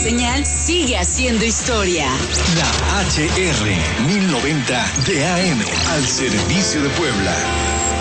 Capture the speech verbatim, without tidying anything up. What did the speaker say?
señal sigue haciendo historia. La H R mil noventa de A M al servicio de Puebla.